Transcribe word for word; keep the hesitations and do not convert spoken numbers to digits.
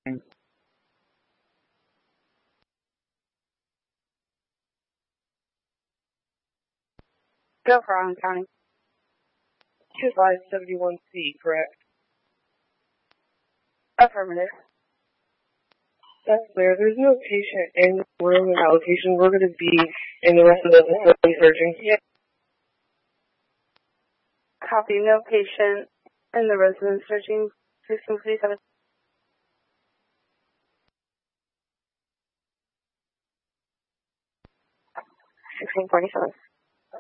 Go for Allen County. two five seven one C, correct? Affirmative. That's clear. There's no patient in the room in that location. We're going to be in the rest of the facility searching. Yep. Copy. No patient in the residence searching. sixteen forty-seven. sixteen forty-seven.